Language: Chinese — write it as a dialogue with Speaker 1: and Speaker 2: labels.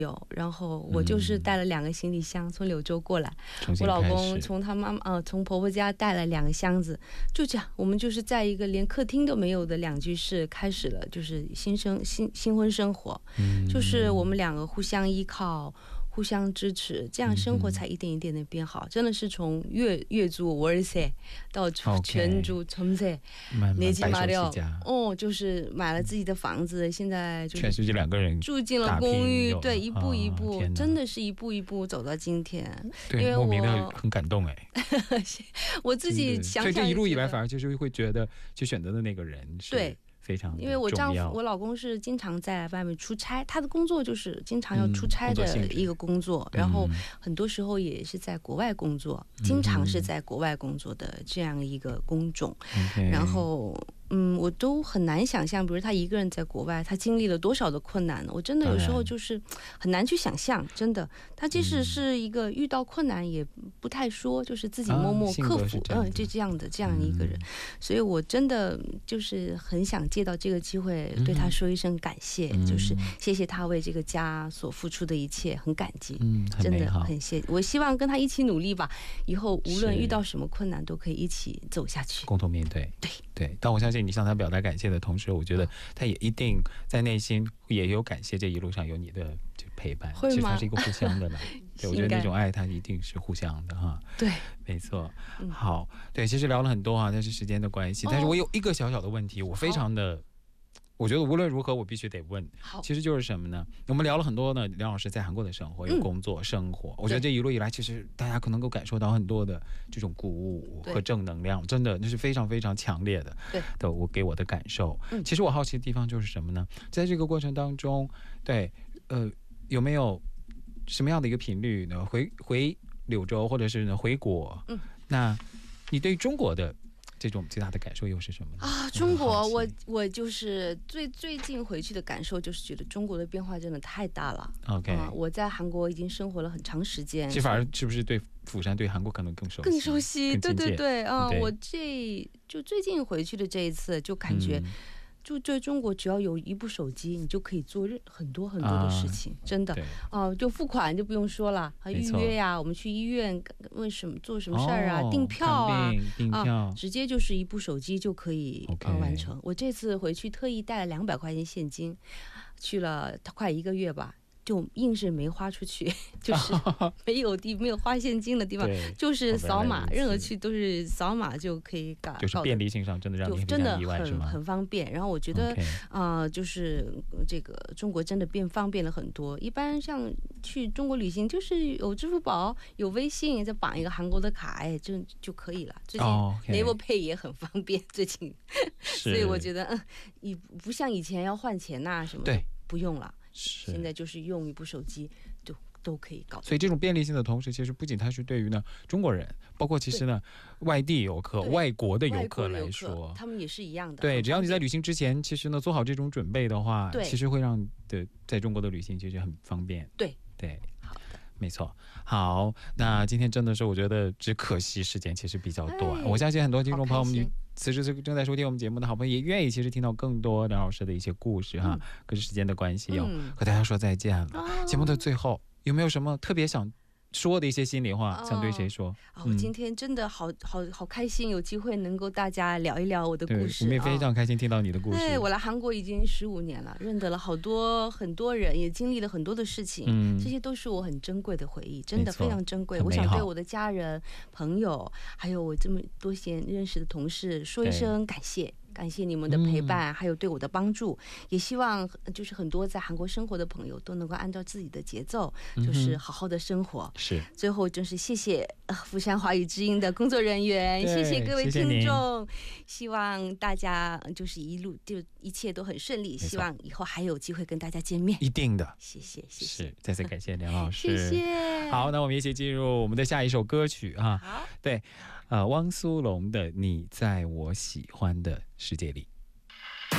Speaker 1: 有，然后我就是带了2个行李箱从柳州过来，我老公从他妈妈从婆婆家带了2个箱子，就这样，我们就是在一个连客厅都没有的2居室开始了，就是新婚生活，就是我们2个互相依靠。互相支持，这样生活才一点一点的变好。真的是从月租월세到全租전세，
Speaker 2: 年纪马了，
Speaker 1: 就是买了自己的房子，现在就是
Speaker 2: 全是这2个人
Speaker 1: 住进了公寓，对，一步一步，真的是一步一步走到今天。
Speaker 2: 对，莫名的很感动哎。
Speaker 1: 我自己想想，
Speaker 2: 所以这一路以来反而就是会觉得，就选择的那个人是对。非常
Speaker 1: 因为我丈夫我老公是经常在外面出差，他的工作就是经常要出差的一个工作，然后很多时候也是在国外工作，经常是在国外工作的这样一个工种，然后我都很难想象，比如他一个人在国外，他经历了多少的困难呢？我真的有时候就是很难去想象，真的，他即使是一个遇到困难也不太说，就是自己默默克服，就这样一个人，所以我真的就是很想借到这个机会对他说一声感谢，就是谢谢他为这个家所付出的一切，很感激，真的很谢。我希望跟他一起努力吧，以后无论遇到什么困难都可以一起走下去，
Speaker 2: 共同面对。对，但我相信你向他表达感谢的同时，我觉得他也一定在内心也有感谢这一路上有你的陪伴，其实它是一个互相的嘛。对，我觉得那种爱它一定是互相的哈。
Speaker 1: 对，
Speaker 2: 没错。好，对，其实聊了很多啊，但是时间的关系，但是我有一个小小的问题，我非常的。我觉得无论如何我必须得问，其实就是什么呢？我们聊了很多呢，梁老师在韩国的生活有工作生活，我觉得这一路以来其实大家可能够感受到很多的这种鼓舞和正能量，真的那是非常非常强烈的我给我的感受。其实我好奇的地方就是什么呢？在这个过程当中，对有没有什么样的一个频率呢？回柳州或者是呢回国，那你对中国的这种最大的感受又是什么呢？
Speaker 1: 中国我就是最近回去的感受就是觉得中国的变化真的太大了。OK，我在韩国已经生活了很长时间，其实反而是不是对釜山对韩国可能更熟悉？对对对，我最近回去的这一次就感觉。就在中国只要有一部手机你就可以做很多很多的事情，真的就付款就不用说了，预约呀，我们去医院问什么做什么事儿啊，订票啊，直接就是一部手机就可以完成。我这次回去特意带了200块钱现金，去了快1个月吧，就硬是没花出去，就是没有花现金的地方，就是扫码，任何去都是扫码就可以搞，就是便利性上真的让你非常意外，是吗？很方便。然后我觉得就是这个中国真的变方便了很多。一般像去中国旅行，就是有支付宝、有微信，再绑一个韩国的卡，哎，就可以了。最近 Naver Pay 也很方便，最近，所以我觉得不像以前要换钱呐什么的，不用了。现在就是用一部手机都可以搞。所以这种便利性的同时，其实不仅它是对于呢中国人，包括其实呢外地游客、外国的游客来说，他们也是一样的。对，只要你在旅行之前，其实呢做好这种准备的话，其实会让在中国的旅行其实很方便。对，好的。没错，好，那今天真的是我觉得只可惜时间其实比较短，我相信很多听众朋友们此时正在收听我们节目的好朋友也愿意其实听到更多梁老师的一些故事哈，可是时间的关系要和大家说再见了。节目的最后有没有什么特别想说的一些心里话，想对谁说？我今天真的好开心，有机会能够大家聊一聊我的故事。我们也非常开心听到你的故事。我来韩国已经15年了，认得了很多人，也经历了很多的事情，这些都是我很珍贵的回忆，真的非常珍贵。我想对我的家人、朋友，还有我这么多年认识的同事说一声感谢。感谢你们的陪伴，还有对我的帮助，也希望就是很多在韩国生活的朋友都能够按照自己的节奏，就是好好的生活。是，最后真是谢谢釜山华语之音的工作人员，谢谢各位听众，希望大家就是一路就一切都很顺利，希望以后还有机会跟大家见面。一定的，谢谢。是，再次感谢梁老师。谢谢。好，那我们一起进入我们的下一首歌曲啊。好，对，汪苏泷的《你在我喜欢的世界里》。